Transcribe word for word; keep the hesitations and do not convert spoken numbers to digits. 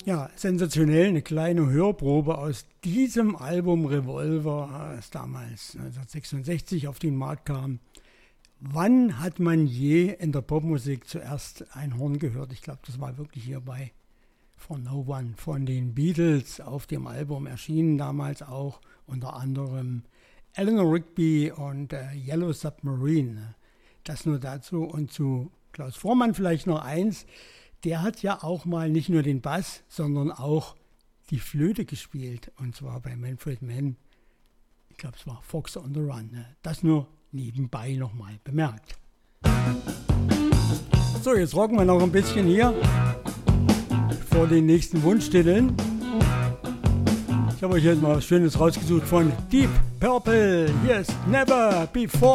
Ja, sensationell, eine kleine Hörprobe aus diesem Album Revolver, das damals neunzehnhundertsechsundsechzig auf den Markt kam. Wann hat man je in der Popmusik zuerst ein Horn gehört? Ich glaube, das war wirklich hier bei For No One von den Beatles auf dem Album erschienen, damals auch unter anderem Eleanor Rigby und äh, Yellow Submarine. Das nur dazu. Und zu Klaus Voormann vielleicht noch eins. Der hat ja auch mal nicht nur den Bass, sondern auch die Flöte gespielt. Und zwar bei Manfred Mann. Ich glaube, es war Fox on the Run. Das nur nebenbei nochmal bemerkt. So, jetzt rocken wir noch ein bisschen hier vor den nächsten Wunschtiteln. Ich habe euch jetzt mal was Schönes rausgesucht von Deep Purple. Hier ist Never Before.